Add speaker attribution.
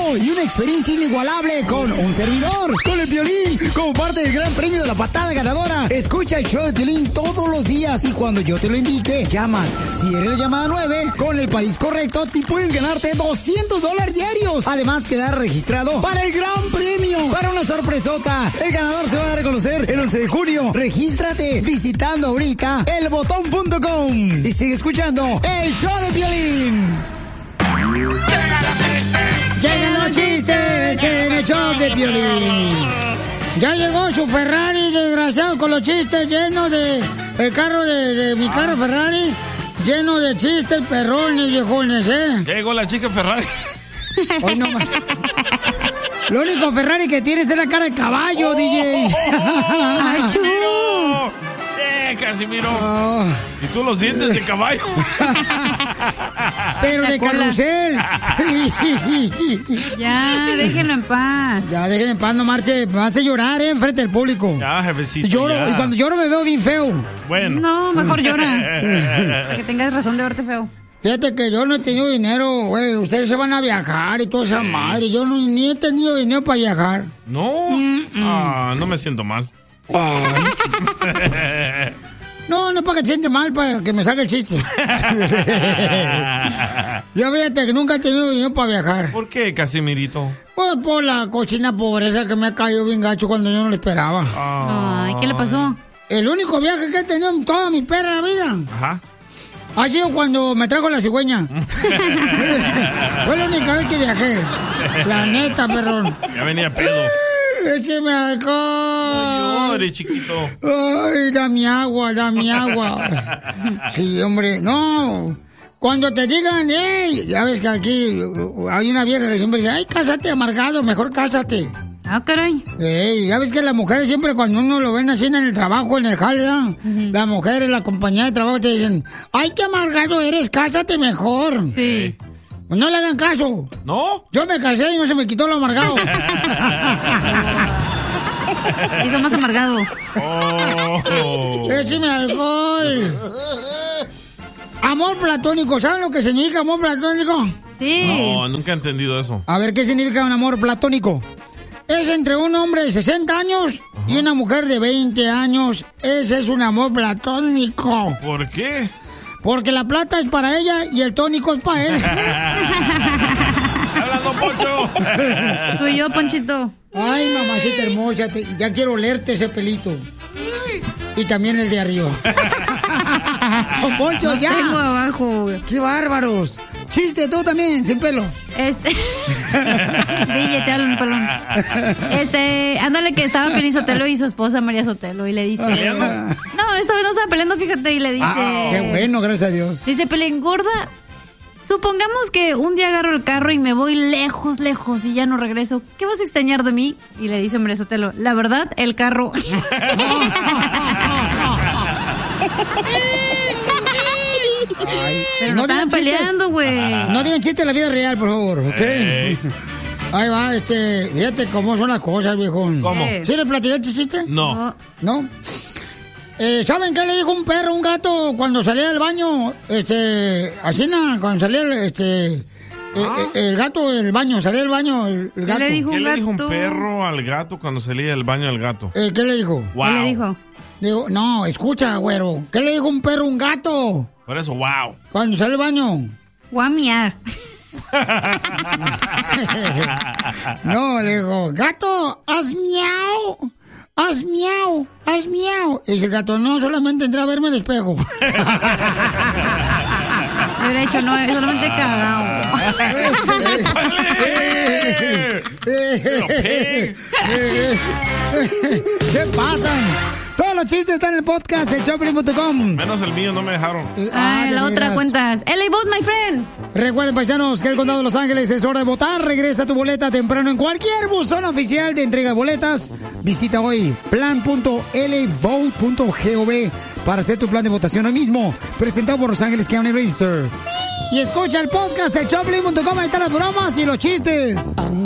Speaker 1: y una experiencia inigualable con un servidor, con el Piolín, como parte del gran premio de la patada ganadora. Escucha el show de Piolín todos los días y cuando yo te lo indique, llamas. Si eres la llamada 9, con el país correcto, te puedes ganarte $200 diarios. Además, quedar registrado para el gran premio, para una sorpresota. El ganador se va a reconocer el 11 de junio. Regístrate visitando ahorita elbotón.com y sigue escuchando el show de Piolín. Llegan los chistes en el show de Piolín. Ya llegó su Ferrari, desgraciado, con los chistes llenos de... El carro de mi carro Ferrari, lleno de chistes perrones, viejones, ¿eh?
Speaker 2: Llegó la chica Ferrari.
Speaker 1: Hoy no más. Lo único Ferrari que tienes es la cara de caballo, DJ.
Speaker 2: ¡Achú! Casimiro. ¿Y tú los dientes de caballo?
Speaker 1: Pero de carrusel.
Speaker 3: Ya, déjenlo en paz.
Speaker 1: Ya, déjenlo en paz, no marche. Me hace llorar, enfrente del público.
Speaker 2: Ya, jefecito.
Speaker 1: Lloro,
Speaker 2: ya.
Speaker 1: y cuando lloro me veo bien feo.
Speaker 2: Bueno.
Speaker 3: No, mejor llora. Para que tengas razón de verte feo.
Speaker 1: Fíjate que yo no he tenido dinero, güey. Ustedes se van a viajar y toda esa madre. Yo ni he tenido dinero para viajar.
Speaker 2: No. No me siento mal.
Speaker 1: No, no para que te siente mal, para que me salga el chiste. Yo fíjate que nunca he tenido dinero para viajar.
Speaker 2: ¿Por qué, Casimirito?
Speaker 1: Pues por la cochina pobreza que me ha caído bien gacho cuando yo no lo esperaba.
Speaker 3: Ay, ¿qué le pasó?
Speaker 1: El único viaje que he tenido en toda mi perra vida.
Speaker 2: Ajá.
Speaker 1: Ha sido cuando me trajo la cigüeña. Fue la única vez que viajé. La neta, perrón.
Speaker 2: Ya venía pedo.
Speaker 1: ¡Écheme alcohol!
Speaker 2: No llores, chiquito.
Speaker 1: Ay, dame agua, dame agua. Sí, hombre, no. Cuando te digan, ya ves que aquí hay una vieja que siempre dice, ay, cásate, amargado, mejor cásate.
Speaker 3: Ah, caray.
Speaker 1: Ya ves que las mujeres siempre cuando uno lo ven así en el trabajo, en el jale, las mujeres, la compañía de trabajo te dicen, ay, qué amargado eres, cásate mejor.
Speaker 3: Sí.
Speaker 1: Pues no le hagan caso.
Speaker 2: ¿No?
Speaker 1: Yo me casé y no se me quitó lo amargado.
Speaker 3: Hizo más amargado.
Speaker 1: Écheme alcohol. Amor platónico, ¿saben lo que significa amor platónico?
Speaker 3: Sí.
Speaker 2: No, nunca he entendido eso.
Speaker 1: A ver, ¿qué significa un amor platónico? Es entre un hombre de 60 años y una mujer de 20 años. Ese es un amor platónico.
Speaker 2: ¿Por qué?
Speaker 1: Porque la plata es para ella y el tónico es para él.
Speaker 2: ¡Hablando, Poncho!
Speaker 3: Tú y yo, Ponchito.
Speaker 1: Ay, mamacita hermosa, ya quiero olerte ese pelito. Y también el de arriba. Don Poncho,
Speaker 3: no
Speaker 1: ya.
Speaker 3: Tengo abajo, güey.
Speaker 1: ¡Qué bárbaros! Chiste, tú también, sin pelo.
Speaker 3: DJ, te hablo un pelón. Ándale que estaba Piolín Sotelo y su esposa María Sotelo y le dice... No, esta vez no estaban peleando, fíjate, y le dice...
Speaker 1: qué bueno, gracias a Dios.
Speaker 3: Dice, Piolín, gorda, supongamos que un día agarro el carro y me voy lejos, lejos y ya no regreso. ¿Qué vas a extrañar de mí? Y le dice María Sotelo, la verdad, el carro.
Speaker 1: Ay,
Speaker 3: pero no estaban peleando, güey.
Speaker 1: No digan chistes en la vida real, por favor, ¿ok? Ahí va, fíjate cómo son las cosas, viejón.
Speaker 2: ¿Cómo?
Speaker 1: ¿Sí le platicaste chiste?
Speaker 2: No.
Speaker 1: ¿No? ¿Saben qué le dijo un perro a un gato cuando salía del baño? Así, cuando salía, el gato del baño, salía del baño, el gato.
Speaker 3: ¿Qué le dijo
Speaker 2: ¿Qué le dijo un perro al gato cuando salía del baño al gato?
Speaker 1: ¿Qué le dijo?
Speaker 2: Wow.
Speaker 3: ¿Qué le dijo?
Speaker 1: Digo, no, escucha, güero. ¿Qué le dijo un perro a un gato?
Speaker 2: Por eso, wow.
Speaker 1: Cuando sale del baño.
Speaker 3: Voy a miar.
Speaker 1: No, le digo, gato, haz miau. Haz miau, haz miau. Y dice el gato, no, solamente entré a verme al espejo.
Speaker 3: Hubiera dicho, no, solamente cagao.
Speaker 1: Se pasan. Todos los chistes están en el podcast de Choplin.com.
Speaker 2: Menos el mío, no me dejaron.
Speaker 3: La otra cuentas. LA Vote, my friend.
Speaker 1: Recuerden, paisanos, que el Condado de Los Ángeles es hora de votar. Regresa tu boleta temprano en cualquier buzón oficial de entrega de boletas. Visita hoy plan.lavote.gov para hacer tu plan de votación hoy mismo. Presentado por Los Ángeles County Register. Y escucha el podcast de Choplin.com. Ahí están las bromas y los chistes.